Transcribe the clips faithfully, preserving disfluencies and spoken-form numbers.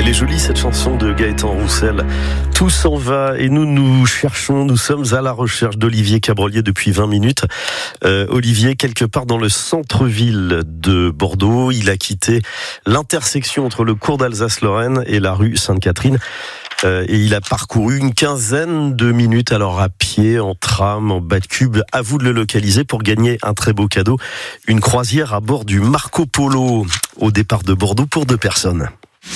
Elle est jolie cette chanson de Gaëtan Roussel. Tout s'en va et nous nous cherchons, nous sommes à la recherche d'Olivier Cabrolier depuis vingt minutes. Euh, Olivier, quelque part dans le centre-ville de Bordeaux, il a quitté l'intersection entre le cours d'Alsace-Lorraine et la rue Sainte-Catherine. Euh, et il a parcouru une quinzaine de minutes, alors à pied, en tram, en bas de cube. À vous de le localiser pour gagner un très beau cadeau. Une croisière à bord du Marco Polo au départ de Bordeaux pour deux personnes.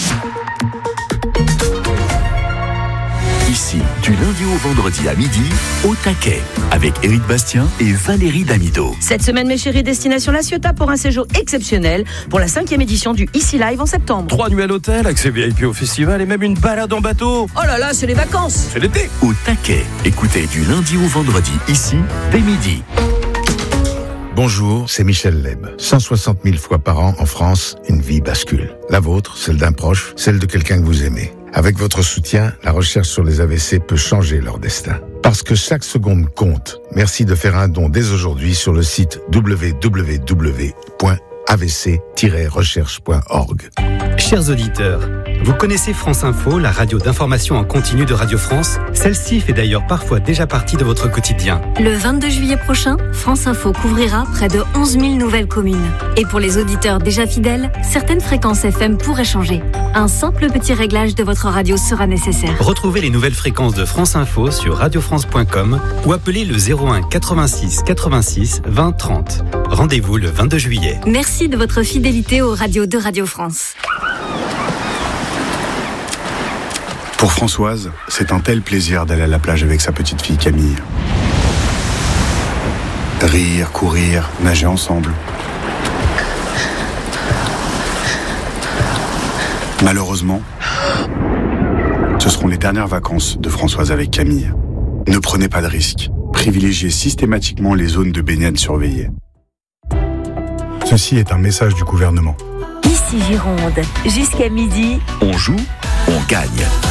Ici, du lundi au vendredi à midi, au taquet, avec Éric Bastien et Valérie Damido. Cette semaine, mes chéris, destination La Ciotat pour un séjour exceptionnel pour la cinquième édition du Ici Live en septembre. Trois nuits à l'hôtel, accès V I P au festival et même une balade en bateau. Oh là là, c'est les vacances. C'est l'été. Au taquet, écoutez du lundi au vendredi, ici, dès midi. Bonjour, c'est Michel Leb. cent soixante mille fois par an en France, une vie bascule. La vôtre, celle d'un proche, celle de quelqu'un que vous aimez. Avec votre soutien, la recherche sur les A V C peut changer leur destin. Parce que chaque seconde compte, merci de faire un don dès aujourd'hui sur le site w w w point a v c tiret recherche point org. Chers auditeurs, vous connaissez France Info, la radio d'information en continu de Radio France? Celle-ci fait d'ailleurs parfois déjà partie de votre quotidien. Le vingt-deux juillet prochain, France Info couvrira près de onze mille nouvelles communes. Et pour les auditeurs déjà fidèles, certaines fréquences F M pourraient changer. Un simple petit réglage de votre radio sera nécessaire. Retrouvez les nouvelles fréquences de France Info sur radio france point com ou appelez le zéro un quatre-vingt-six quatre-vingt-six vingt trente. Rendez-vous le vingt-deux juillet. Merci de votre fidélité aux radios de Radio France. Pour Françoise, c'est un tel plaisir d'aller à la plage avec sa petite fille Camille. Rire, courir, nager ensemble. Malheureusement, ce seront les dernières vacances de Françoise avec Camille. Ne prenez pas de risques. Privilégiez systématiquement les zones de baignade surveillées. Ceci est un message du gouvernement. Ici Gironde, jusqu'à midi. On joue, on gagne.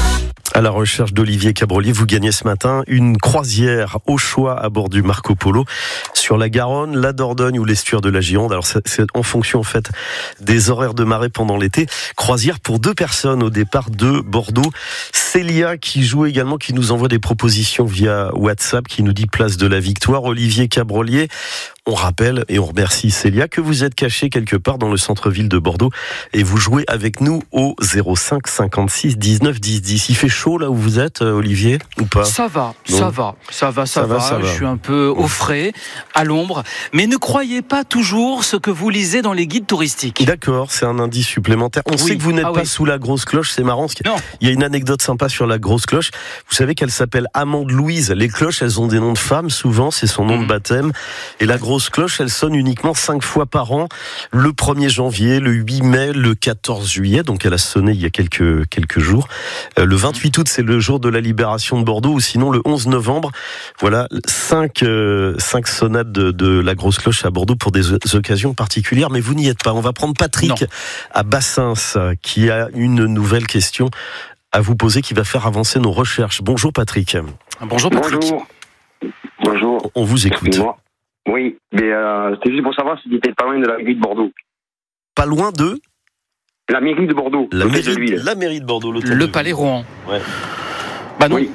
À la recherche d'Olivier Cabrolier, vous gagnez ce matin une croisière au choix à bord du Marco Polo sur la Garonne, la Dordogne ou l'estuaire de la Gironde. Alors c'est, c'est en fonction en fait des horaires de marée pendant l'été. Croisière pour deux personnes au départ de Bordeaux. Célia qui joue également, qui nous envoie des propositions via WhatsApp, qui nous dit place de la Victoire. Olivier Cabrolier, on rappelle et on remercie Célia que vous êtes caché quelque part dans le centre-ville de Bordeaux et vous jouez avec nous au zéro cinq cinquante-six dix-neuf dix dix. Il fait chaud là où vous êtes, Olivier, ou pas? Ça va, non. ça va, ça va, ça, ça va, va, ça va. Je suis un peu au frais, à l'ombre, mais ne croyez pas toujours ce que vous lisez dans les guides touristiques. D'accord, c'est un indice supplémentaire. On oui. sait que vous n'êtes ah, pas oui. sous la grosse cloche, c'est marrant. Parce il y a une anecdote sympa sur la grosse cloche. Vous savez qu'elle s'appelle Amande Louise. Les cloches, elles ont des noms de femmes, souvent, c'est son nom mmh. de baptême. Et la grosse cloche, elle sonne uniquement cinq fois par an, le premier janvier, le huit mai, le quatorze juillet, donc elle a sonné il y a quelques, quelques jours. Euh, le vingt-huit août, c'est le jour de la libération de Bordeaux, ou sinon le onze novembre. Voilà, cinq, euh, cinq sonates de, de la grosse cloche à Bordeaux pour des occasions particulières, mais vous n'y êtes pas. On va prendre Patrick non. à Bassins, qui a une nouvelle question à vous poser, qui va faire avancer nos recherches. Bonjour Patrick. Bonjour Patrick. Bonjour. Bonjour. On vous écoute. Excusez-moi. Oui, mais euh, c'était juste pour savoir si c'était pas loin de la mairie de Bordeaux. Pas loin de La mairie de Bordeaux. La, mairie de, la mairie de Bordeaux. Le Palais Rouen. Ouais. Bah non. Oui.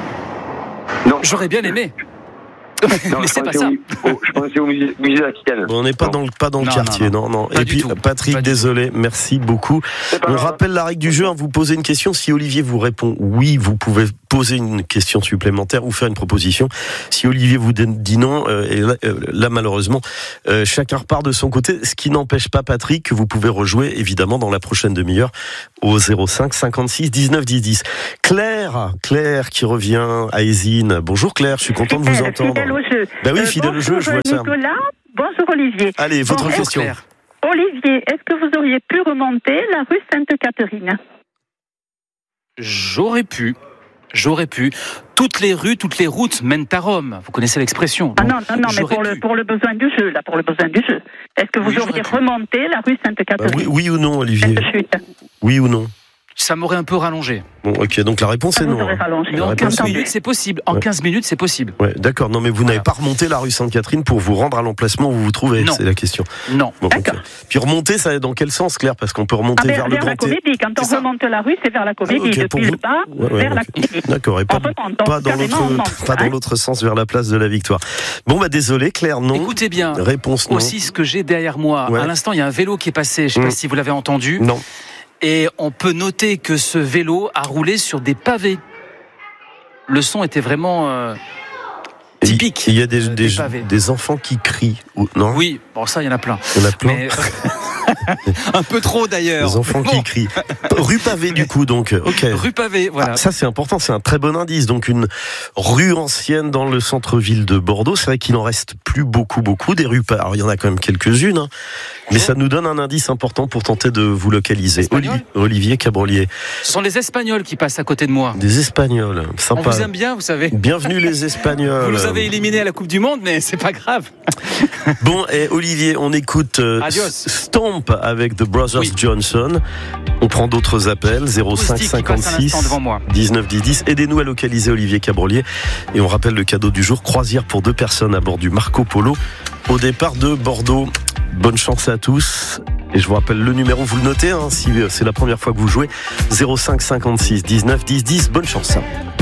Non. J'aurais bien aimé. Non, mais c'est pas ça. Au, au, je pensais au musée, musée d'Aquitaine. Bon, on n'est pas non. dans le, pas dans non, le quartier, non, non. non. Et puis, tout. Patrick, pas désolé, merci beaucoup. On grave. rappelle la règle du jeu, hein, vous posez une question. Si Olivier vous répond oui, vous pouvez poser une question supplémentaire ou faire une proposition. Si Olivier vous dit non, euh, et là, euh, là, malheureusement, euh, chacun repart de son côté, ce qui n'empêche pas Patrick que vous pouvez rejouer, évidemment, dans la prochaine demi-heure au zéro cinq cinquante-six dix-neuf dix dix. Claire, Claire qui revient à Ésine. Bonjour Claire, je suis content de vous entendre. Fidèle au jeu. Ben oui, fidèle euh, au jeu, je vois ça. Nicolas, bonjour Olivier. Allez, votre bon, question. Claire. Olivier, est-ce que vous auriez pu remonter la rue Sainte-Catherine? J'aurais pu. J'aurais pu. Toutes les rues, toutes les routes mènent à Rome. Vous connaissez l'expression. Ah non, non, non, mais pour le, pour le besoin du jeu, là, pour le besoin du jeu. Est-ce que vous oui, auriez remonté la rue Sainte-Catherine? bah oui, oui ou non, Olivier? Oui ou non? Ça m'aurait un peu rallongé. Bon, ok, donc la réponse est non. Mais en quinze minutes, c'est possible. En ouais. quinze minutes, c'est possible. Ouais, d'accord. Non, mais vous voilà. n'avez pas remonté la rue Sainte-Catherine pour vous rendre à l'emplacement où vous vous trouvez. Non. C'est la question. Non. Bon, okay. Puis remonter, ça dans quel sens, Claire? Parce qu'on peut remonter ah, vers, vers le Grand la Comédie. Quand on remonte la rue, c'est vers la Comédie. Ah, okay, depuis le bas, ouais, ouais, vers okay. la Comédie. D'accord. Et pas, remonte, pas dans l'autre, pas dans l'autre sens vers la place de la Victoire. Bon, bah désolé, Claire, non. Écoutez bien. Réponse non. Aussi, ce que j'ai derrière moi. À l'instant, il y a un vélo qui est passé. Je ne sais pas si vous l'avez entendu. Non. Et on peut noter que ce vélo a roulé sur des pavés. Le son était vraiment euh, typique. Il y a des, des, des, des enfants qui crient, non? Oui, bon ça il y en a plein. Il y en a plein. Mais... un peu trop d'ailleurs. Des enfants bon. qui crient. Rue Pavée du coup, donc. Ok. Rue Pavée, voilà. Ah, ça c'est important, c'est un très bon indice. Donc une rue ancienne dans le centre-ville de Bordeaux. C'est vrai qu'il n'en reste plus beaucoup, beaucoup des rues. Alors il y en a quand même quelques-unes, hein. Mais ça nous donne un indice important pour tenter de vous localiser. Olivier, Olivier Cabrolier. Ce sont les Espagnols qui passent à côté de moi. Des Espagnols, sympa. On vous aime bien, vous savez. Bienvenue les Espagnols. Vous nous avez éliminés à la Coupe du Monde, mais c'est pas grave. Bon, et Olivier, on écoute euh, Stomp avec The Brothers oui. Johnson. On prend d'autres appels, zéro cinq cinquante-six dix-neuf dix dix. Aidez-nous à localiser Olivier Cabrolier. Et on rappelle le cadeau du jour, croisière pour deux personnes à bord du Marco Polo au départ de Bordeaux. Bonne chance à tous. Et je vous rappelle le numéro, vous le notez, hein, si c'est la première fois que vous jouez, zéro cinq cinquante-six dix-neuf dix dix. Bonne chance.